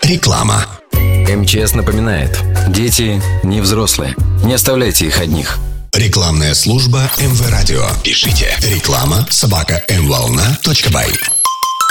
Реклама. МЧС напоминает: дети не взрослые. Не оставляйте их одних. Рекламная служба МВ Радио. Пишите reklama@mvolna.by.